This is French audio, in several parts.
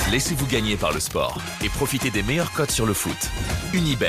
Laissez-vous gagner par le sport et profitez des meilleures cotes sur le foot. Unibet.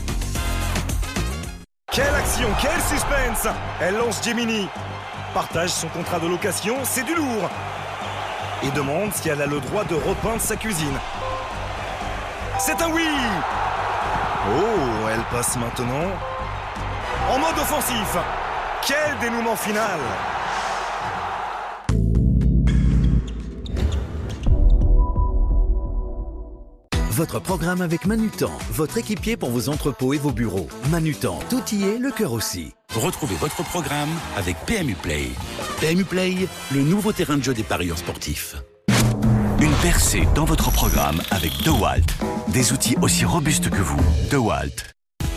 Quelle action, quel suspense! Elle lance Gemini. Partage son contrat de location, c'est du lourd. Et demande si elle a le droit de repeindre sa cuisine. C'est un oui! Oh, elle passe maintenant en mode offensif. Quel dénouement final! Votre programme avec Manutan, votre équipier pour vos entrepôts et vos bureaux. Manutan, tout y est, le cœur aussi. Retrouvez votre programme avec PMU Play. PMU Play, le nouveau terrain de jeu des parieurs sportifs. Une percée dans votre programme avec DeWalt. Des outils aussi robustes que vous. DeWalt.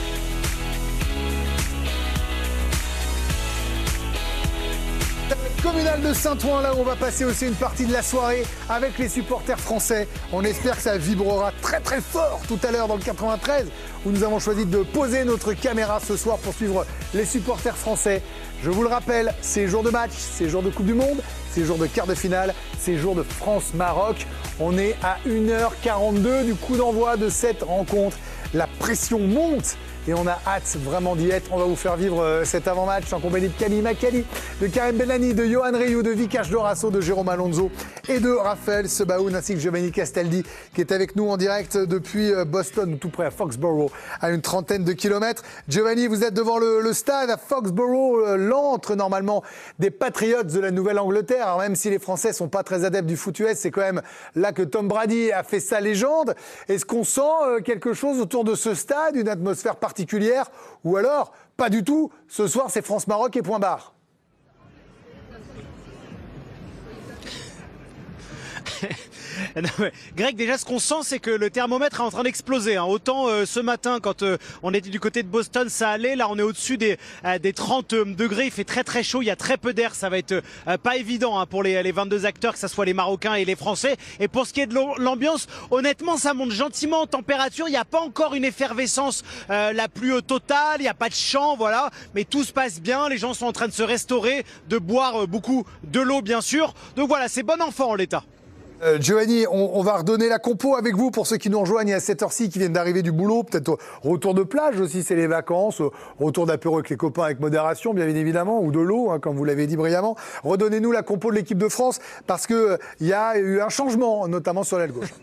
Communal de Saint-Ouen, là où on va passer aussi une partie de la soirée avec les supporters français. On espère que ça vibrera très très fort tout à l'heure dans le 93 où nous avons choisi de poser notre caméra ce soir pour suivre les supporters français. Je vous le rappelle, c'est jour de match, c'est jour de Coupe du Monde, c'est jour de quart de finale, c'est jour de France-Maroc. On est à 1h42 du coup d'envoi de cette rencontre. La pression monte. Et on a hâte vraiment d'y être. On va vous faire vivre cet avant-match en compagnie de Kali Makali, de Karim Bellani, de Yohan Ryu, de Vikash Dorasso, de Jérôme Alonso et de Raphaël Sebaoun, ainsi que Giovanni Castaldi qui est avec nous en direct depuis Boston, tout près à Foxborough, à une trentaine de kilomètres. Giovanni, vous êtes devant le stade à Foxborough, l'antre normalement des Patriots de la Nouvelle-Angleterre. Alors même si les Français sont pas très adeptes du foot US, c'est quand même là que Tom Brady a fait sa légende. Est-ce qu'on sent quelque chose autour de ce stade, une atmosphère particulière, ou alors pas du tout? Ce soir, c'est France-Maroc et point barre. Non, mais Greg, déjà ce qu'on sent, c'est que le thermomètre est en train d'exploser. Autant ce matin, quand on était du côté de Boston, ça allait. Là, on est au-dessus des 30 degrés. Il fait très très chaud. Il y a très peu d'air. Ça va être pas évident pour les 22 acteurs, que ce soit les Marocains et les Français. Et pour ce qui est de l'ambiance, honnêtement, ça monte gentiment en température. Il n'y a pas encore une effervescence la plus totale. Il n'y a pas de chant, voilà. Mais tout se passe bien. Les gens sont en train de se restaurer, de boire beaucoup de l'eau, bien sûr. Donc voilà, c'est bon enfant en l'état. Giovanni, on va redonner la compo avec vous pour ceux qui nous rejoignent à cette heure-ci, qui viennent d'arriver du boulot, peut-être retour de plage aussi, c'est les vacances, retour d'apéro avec les copains avec modération, bien évidemment, ou de l'eau, comme vous l'avez dit brillamment. Redonnez-nous la compo de l'équipe de France, parce qu'il y a eu un changement, notamment sur l'aile gauche.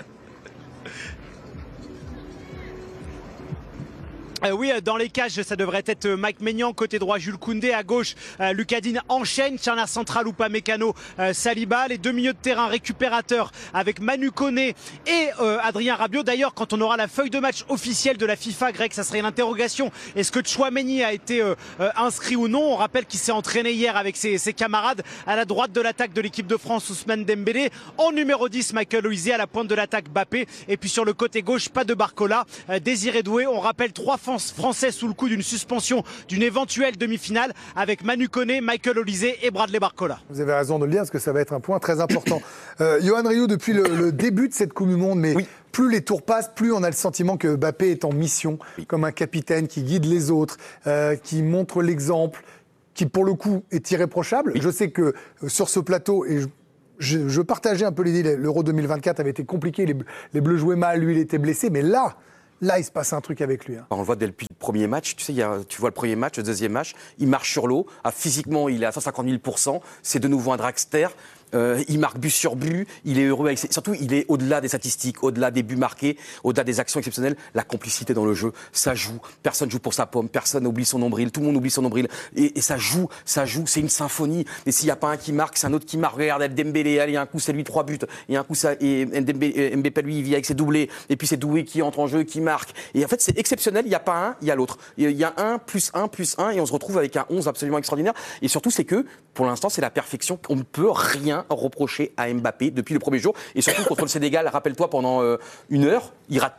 Oui, dans les cages, ça devrait être Mike Maignan, côté droit Jules Koundé, à gauche Lucas Digne enchaîne, charnière centrale Upamecano, Saliba, les deux milieux de terrain récupérateurs avec Manu Koné et Adrien Rabiot. D'ailleurs, quand on aura la feuille de match officielle de la FIFA, Greg, ça serait une interrogation. Est-ce que Tchouaméni a été inscrit ou non? On rappelle qu'il s'est entraîné hier avec ses camarades. À la droite de l'attaque de l'équipe de France, Ousmane Dembélé. En numéro 10, Michael Olise. À la pointe de l'attaque, Mbappé. Et puis sur le côté gauche, pas de Barcola, Désiré Doué. On rappelle 3 Français sous le coup d'une suspension d'une éventuelle demi-finale avec Manu Koné, Michael Olise et Bradley Barcola. Vous avez raison de le dire parce que ça va être un point très important. Yohan Ryu, depuis le début de cette Coupe du Monde, mais plus les tours passent, plus on a le sentiment que Mbappé est en mission, comme un capitaine qui guide les autres, qui montre l'exemple, qui pour le coup est irréprochable. Je sais que sur ce plateau, et je partageais un peu l'idée, l'Euro 2024 avait été compliqué, les Bleus jouaient mal, lui il était blessé, mais là, il se passe un truc avec lui. On le voit depuis le premier match. Tu sais, tu vois le premier match, le deuxième match, il marche sur l'eau. Physiquement, il est à 150 000%. C'est de nouveau un dragster. Il marque but sur but, il est heureux avec surtout il est au-delà des statistiques, au-delà des buts marqués, au-delà des actions exceptionnelles, la complicité dans le jeu, ça joue, personne joue pour sa pomme, personne n'oublie son nombril, tout le monde oublie son nombril et ça joue, c'est une symphonie. Et s'il n'y a pas un qui marque, c'est un autre qui marque. Regarde Dembélé, allez, un coup c'est lui 3 buts, et un coup ça et Mbappé lui il vit avec ses doublés et puis c'est Doué qui entre en jeu, qui marque. Et en fait, c'est exceptionnel, il n'y a pas un, il y a l'autre. Il y a 1 plus 1 plus 1 et on se retrouve avec un 11 absolument extraordinaire et surtout c'est que pour l'instant, c'est la perfection, on ne peut rien reprocher à Mbappé depuis le premier jour et surtout contre le Sénégal, rappelle-toi pendant 1 heure, il rate tout.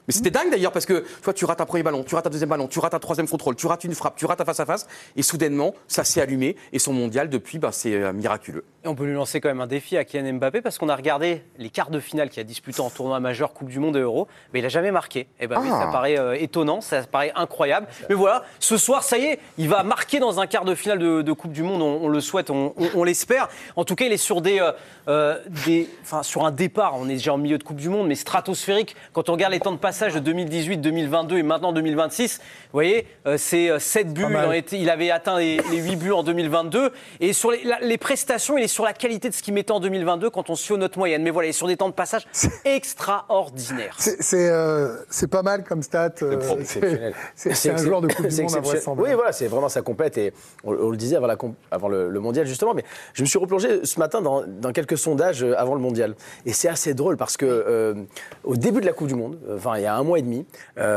Mais c'était dingue d'ailleurs parce que tu rates un premier ballon, tu rates un deuxième ballon, tu rates un troisième contrôle, tu rates une frappe, tu rates un face-à-face et soudainement ça s'est allumé et son mondial depuis c'est miraculeux. Et on peut lui lancer quand même un défi à Kylian Mbappé parce qu'on a regardé les quarts de finale qu'il a disputé en tournoi majeur, Coupe du Monde et Euro, mais il n'a jamais marqué. Et oui, ça paraît étonnant, ça paraît incroyable. Mais voilà, ce soir, ça y est, il va marquer dans un quart de finale de Coupe du Monde, on le souhaite, on l'espère. En tout cas, il est sur sur un départ, on est déjà en milieu de Coupe du Monde, mais stratosphérique. Quand on regarde les temps de passage de 2018, 2022 et maintenant 2026, vous voyez, c'est 7 buts, il avait atteint les 8 buts en 2022. Et sur les prestations, il est sur la qualité de ce qu'il mettait en 2022 quand on suit notre moyenne. Mais voilà, il est sur des temps de passage extraordinaires. C'est pas mal comme stat. C'est un joueur de Coupe du Monde invraisemblable. Oui, voilà, c'est vraiment ça complète. Et on le disait avant le mondial, justement. Mais je me suis replongé ce matin dans quelques sondages avant le mondial. Et c'est assez drôle parce que au début de la Coupe du Monde, il y a un mois et demi,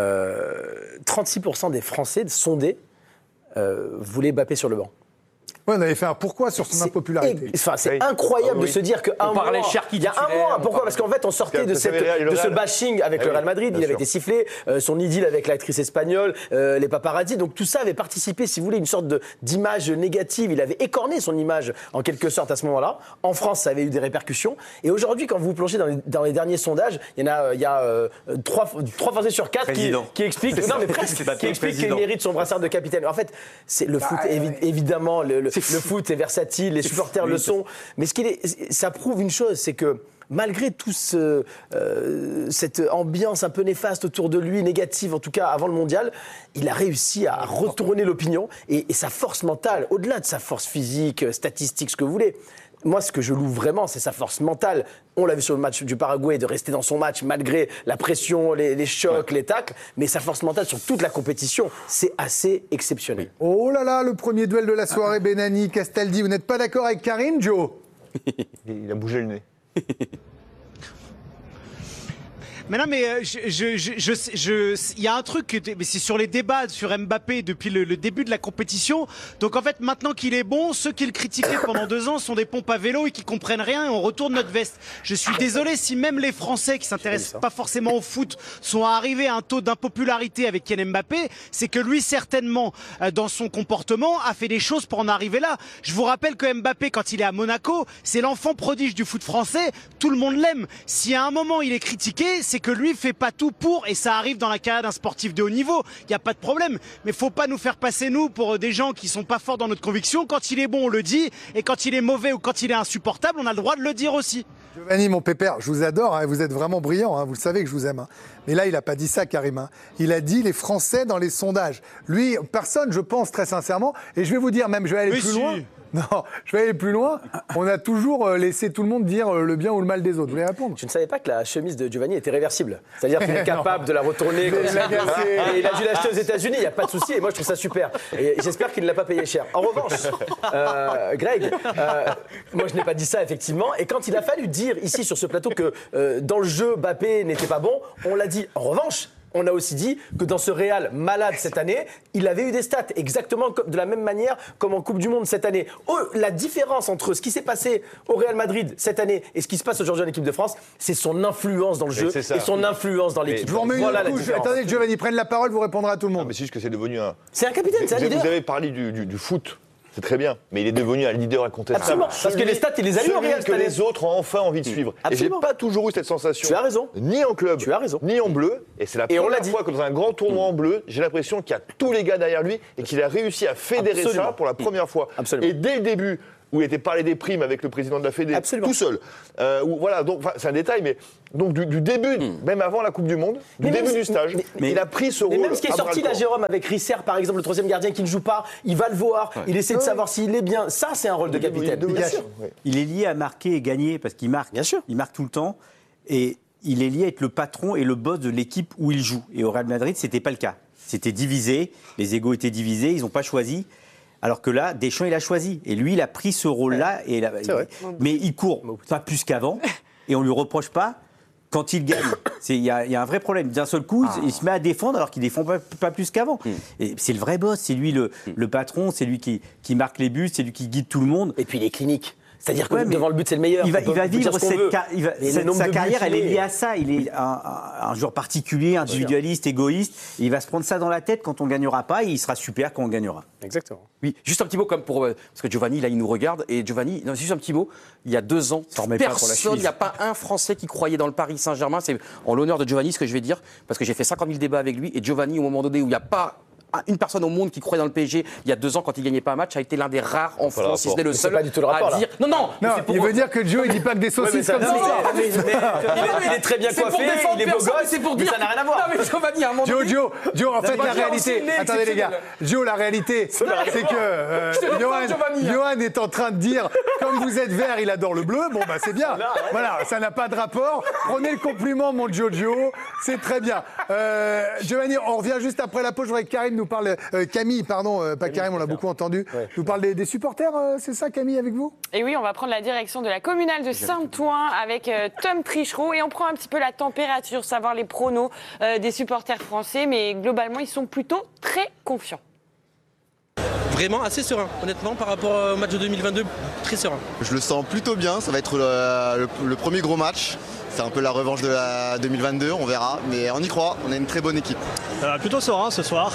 36% des Français sondés voulaient Mbappé sur le banc. Ouais, on avait fait un pourquoi sur son impopularité. C'est incroyable de se dire qu'il y a un mois. Pourquoi ? Parce qu'en fait, on sortait de ce bashing avec le Real Madrid. Il avait été sifflé, son idylle avec l'actrice espagnole, les paparazzi. Donc tout ça avait participé, si vous voulez, une sorte d'image négative. Il avait écorné son image, en quelque sorte, à ce moment-là. En France, ça avait eu des répercussions. Et aujourd'hui, quand vous plongez dans les derniers sondages, il y a 3 Français sur 4 qui expliquent qu'il mérite son brassard de capitaine. En fait, c'est le foot, évidemment. Le foot est versatile, les supporters le sont. Mais ça prouve une chose, c'est que malgré toute cette ambiance un peu néfaste autour de lui, négative en tout cas avant le mondial, il a réussi à retourner l'opinion et sa force mentale, au-delà de sa force physique, statistique, ce que vous voulez. Moi, ce que je loue vraiment, c'est sa force mentale. On l'a vu sur le match du Paraguay, de rester dans son match malgré la pression, les chocs, les tacles. Mais sa force mentale sur toute la compétition, c'est assez exceptionnel. Oh là là, le premier duel de la soirée, Benani, Castaldi. Vous n'êtes pas d'accord avec Karim, Joe ? Il a bougé le nez. Mais non, mais il y a un truc, mais c'est sur les débats sur Mbappé depuis le début de la compétition. Donc en fait, maintenant qu'il est bon, ceux qui le critiquaient pendant 2 ans sont des pompes à vélo et qui comprennent rien et on retourne notre veste. Je suis désolé si même les Français qui s'intéressent pas forcément au foot sont arrivés à un taux d'impopularité avec Kylian Mbappé, c'est que lui certainement dans son comportement a fait des choses pour en arriver là. Je vous rappelle que Mbappé, quand il est à Monaco, c'est l'enfant prodige du foot français. Tout le monde l'aime. Si à un moment il est critiqué, c'est que lui fait pas tout pour, et ça arrive dans la carrière d'un sportif de haut niveau, il n'y a pas de problème, mais faut pas nous faire passer nous pour des gens qui sont pas forts dans notre conviction. Quand il est bon on le dit, et quand il est mauvais ou quand il est insupportable on a le droit de le dire aussi. Giovanni, mon pépère, je vous adore, vous êtes vraiment brillant, vous le savez que je vous aime. Mais là, il n'a pas dit ça, Karim. Il a dit les Français dans les sondages. Lui, personne, je pense très sincèrement, et je vais vous dire même, je vais aller plus loin. Non, je vais aller plus loin. On a toujours laissé tout le monde dire le bien ou le mal des autres. Vous voulez répondre ? Je ne savais pas que la chemise de Giovanni était réversible. C'est-à-dire qu'il est capable de la retourner comme ça. Et il a dû l'acheter aux États-Unis, il n'y a pas de souci. Et moi, je trouve ça super. Et j'espère qu'il ne l'a pas payé cher. En revanche, Greg, moi, je n'ai pas dit ça, effectivement. Et quand il a fallu dire ici, sur ce plateau, que dans le jeu, Mbappé n'était pas bon, on l'a dit. En revanche, on a aussi dit que dans ce Real malade cette année, il avait eu des stats exactement de la même manière comme en Coupe du Monde cette année. La différence entre ce qui s'est passé au Real Madrid cette année et ce qui se passe aujourd'hui en équipe de France, c'est son influence dans le jeu et son influence dans l'équipe. Je vous remets une couche. Attendez que Giovanni prenne la parole, vous répondrez à tout le monde. Non, mais c'est juste que c'est devenu un... C'est un capitaine, c'est un leader. Vous avez parlé du foot. C'est très bien, mais il est devenu un leader incontestable. Absolument, parce que les stats, il les a eu en Real que les autres ont enfin envie de suivre. Absolument. Et j'ai pas toujours eu cette sensation. Tu as raison. Ni en club, tu as raison. Ni en bleu. Et c'est la première fois que dans un grand tournoi en bleu, j'ai l'impression qu'il y a tous les gars derrière lui et qu'il a réussi à fédérer ça pour la première fois. Absolument. Et dès le début, où il était parlé des primes avec le président de la Fédé, tout seul. Voilà, donc c'est un détail, mais donc du début, même avant la Coupe du Monde, du début du stage, il a pris ce rôle. Mais même ce qui est sorti là, Jérôme, avec Risser, par exemple, le 3e gardien qui ne joue pas, il va le voir, il essaie de savoir s'il est bien. Ça, c'est un rôle de capitaine. Bien sûr. Il est lié à marquer et gagner parce qu'il marque. Bien sûr. Il marque tout le temps et il est lié à être le patron et le boss de l'équipe où il joue. Et au Real Madrid, c'était pas le cas. C'était divisé, les égos étaient divisés, ils n'ont pas choisi. Alors que là, Deschamps, il a choisi. Et lui, il a pris ce rôle-là. Mais il court pas plus qu'avant. Et on ne lui reproche pas quand il gagne. Il y a un vrai problème. D'un seul coup, il se met à défendre alors qu'il ne défend pas plus qu'avant. Et c'est le vrai boss. C'est lui le patron. C'est lui qui marque les buts. C'est lui qui guide tout le monde. Et puis il est clinique. C'est-à-dire que devant le but, c'est le meilleur. Il va vivre sa carrière, elle est liée à ça. Il est un joueur particulier, individualiste, égoïste. Il va se prendre ça dans la tête quand on gagnera pas, et il sera super quand on gagnera. Exactement. Oui, juste un petit mot parce que Giovanni, là, il nous regarde. Et Giovanni, juste un petit mot. Il y a 2 ans, personne, il n'y a pas un Français qui croyait dans le Paris Saint-Germain. C'est en l'honneur de Giovanni ce que je vais dire, parce que j'ai fait 50 000 débats avec lui. Et Giovanni, au moment donné où il n'y a pas une personne au monde qui croyait dans le PSG il y a 2 ans quand il gagnait pas un match, a été l'un des rares en France, si ce n'est le seul, pas du tout le rapport, à dire. Non, il veut dire que Joe il dit pas que des saucisses comme ça. Il est très bien coiffé, il est beau gosse, c'est pour mais dire ça n'a rien à voir. Non mais Giovanni, à un moment donné. Joe, en fait la réalité. Attendez les gars, Joe, la réalité, c'est que Johan est en train de dire comme vous êtes vert, il adore le bleu. Bon bah c'est bien. Voilà, ça n'a pas de rapport. Prenez le compliment, mon Jojo, c'est très bien. Giovanni, on revient juste après la pause. Je voudrais que Karim nous parle. Camille, pardon, pas Karim, on l'a beaucoup entendu. Nous parle des supporters, c'est ça Camille avec vous? Et oui, on va prendre la direction de la communale de Saint-Ouen avec Tom Trichereau et on prend un petit peu la température, savoir les pronos des supporters français, mais globalement ils sont plutôt très confiants. Vraiment assez serein, honnêtement, par rapport au match de 2022, très serein. Je le sens plutôt bien, ça va être le premier gros match. C'est un peu la revanche de la 2022, on verra, mais on y croit, on a une très bonne équipe. Plutôt serein ce soir,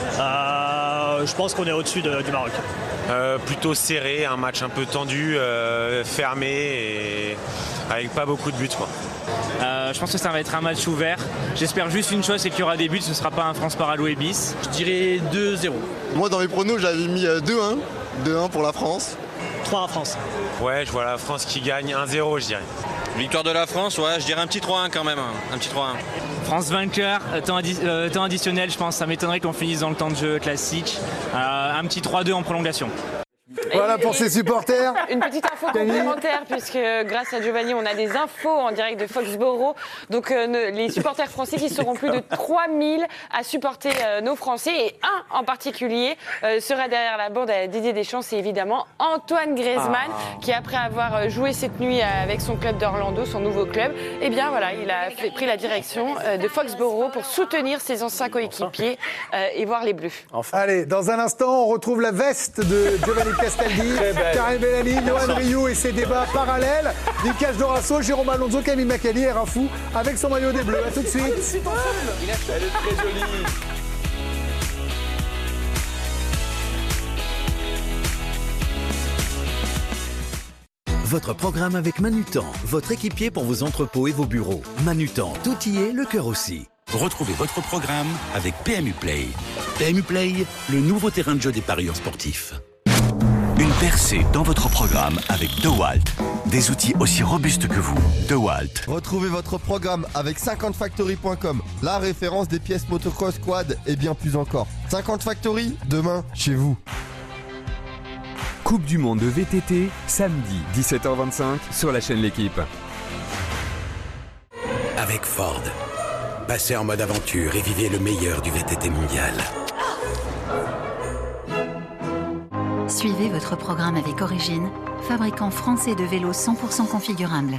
je pense qu'on est au-dessus du Maroc. Plutôt serré, un match un peu tendu, fermé et avec pas beaucoup de buts. Je pense que ça va être un match ouvert. J'espère juste une chose, c'est qu'il y aura des buts, ce ne sera pas un France-Paraguay bis. Je dirais 2-0. Moi dans mes pronos j'avais mis 2-1, 2-1 pour la France. 3 en France. Ouais, je vois la France qui gagne 1-0 je dirais. Victoire de la France, ouais, je dirais un petit 3-1 quand même, un petit 3-1. France vainqueur, temps additionnel, je pense, ça m'étonnerait qu'on finisse dans le temps de jeu classique. Un petit 3-2 en prolongation. Voilà pour ses supporters. Une petite info complémentaire, puisque grâce à Giovanni, on a des infos en direct de Foxborough. Donc les supporters français qui seront plus de 3000 à supporter nos Français. Et un en particulier sera derrière la bande à Didier Deschamps, c'est évidemment Antoine Griezmann, qui après avoir joué cette nuit avec son club d'Orlando, son nouveau club, eh bien voilà, il a pris la direction de Foxborough pour soutenir ses anciens coéquipiers et voir les Bleus. Enfin. Allez, dans un instant, on retrouve la veste de Giovanni Castaldi, Karim Bellali, Yoann Rioux et ses débats parallèles. Vicage Dorasso, Jérôme Alonso, Camille Macali et Rafou avec son maillot des Bleus. A tout de suite. Elle est très jolie. Votre programme avec Manutan, votre équipier pour vos entrepôts et vos bureaux. Manutan, tout y est, le cœur aussi. Retrouvez votre programme avec PMU Play. PMU Play, le nouveau terrain de jeu des parieurs sportifs. Une percée dans votre programme avec DeWalt. Des outils aussi robustes que vous. DeWalt. Retrouvez votre programme avec 50factory.com, la référence des pièces motocross, quad et bien plus encore. 50 Factory, demain, chez vous. Coupe du monde de VTT, samedi 17h25 sur la chaîne L'Équipe. Avec Ford, passez en mode aventure et vivez le meilleur du VTT mondial. Suivez votre programme avec Origine, fabricant français de vélos 100% configurables.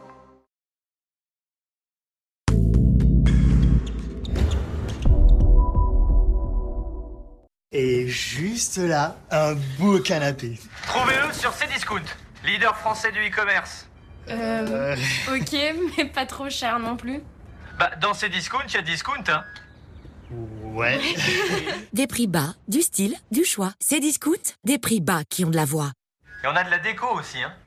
Et juste là, un beau canapé. Trouvez-le sur Cdiscount, leader français du e-commerce. Ok, mais pas trop cher non plus. Bah, dans Cdiscount, il y a discount, hein. Ouais. Des prix bas, du style, du choix. Cdiscount, des prix bas qui ont de la voix. Et on a de la déco aussi, hein.